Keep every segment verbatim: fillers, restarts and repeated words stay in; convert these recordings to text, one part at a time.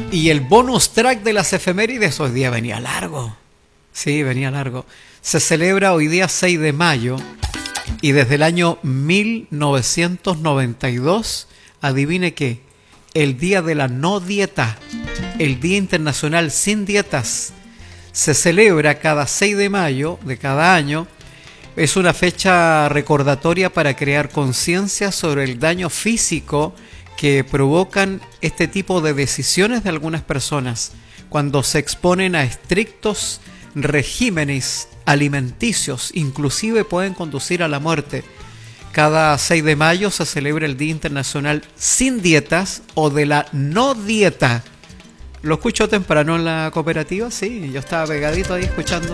Y el bonus track de las efemérides hoy día venía largo. Sí, venía largo. Se celebra hoy día seis de mayo y desde el año mil novecientos noventa y dos, adivine qué, el día de la no dieta, el Día Internacional sin Dietas, se celebra cada seis de mayo de cada año. Es una fecha recordatoria para crear conciencia sobre el daño físico que provocan este tipo de decisiones de algunas personas cuando se exponen a estrictos regímenes alimenticios, inclusive pueden conducir a la muerte. Cada seis de mayo se celebra el Día Internacional sin Dietas o de la no dieta. ¿Lo escucho temprano en la cooperativa? Sí, yo estaba pegadito ahí escuchando.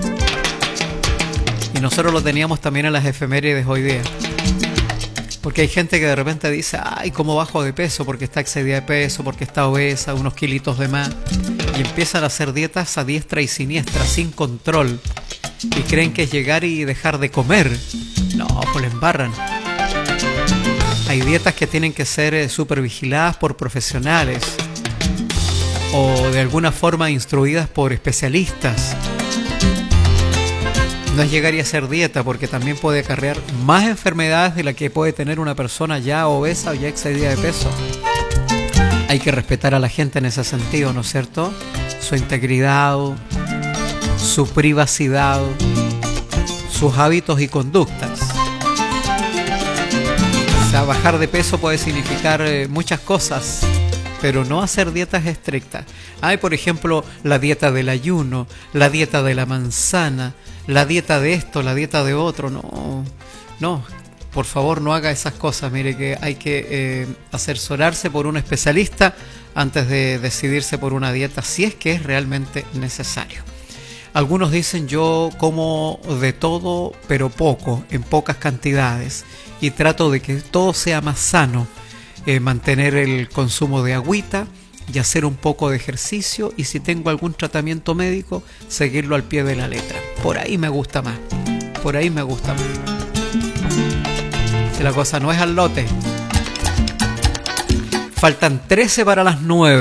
Y nosotros lo teníamos también en las efemérides hoy día. Porque hay gente que de repente dice, ay, cómo bajo de peso, porque está excedida de peso, porque está obesa, unos kilitos de más. Y empiezan a hacer dietas a diestra y siniestra, sin control. Y creen que es llegar y dejar de comer. No, pues le embarran. Hay dietas que tienen que ser súper vigiladas por profesionales. O de alguna forma instruidas por especialistas. No es llegar y hacer dieta, porque también puede acarrear más enfermedades de las que puede tener una persona ya obesa o ya excedida de peso. Hay que respetar a la gente en ese sentido, ¿no es cierto? Su integridad, su privacidad, sus hábitos y conductas. O sea, bajar de peso puede significar eh, muchas cosas, pero no hacer dietas estrictas. Hay, por ejemplo, la dieta del ayuno, la dieta de la manzana, la dieta de esto, la dieta de otro. No, no, por favor no haga esas cosas. Mire que hay que eh, asesorarse por un especialista antes de decidirse por una dieta, si es que es realmente necesario. Algunos dicen, yo como de todo, pero poco, en pocas cantidades, y trato de que todo sea más sano. Eh, mantener el consumo de agüita y hacer un poco de ejercicio, y si tengo algún tratamiento médico, seguirlo al pie de la letra. Por ahí me gusta más, por ahí me gusta más. Si la cosa no es al lote. Faltan trece para las nueve.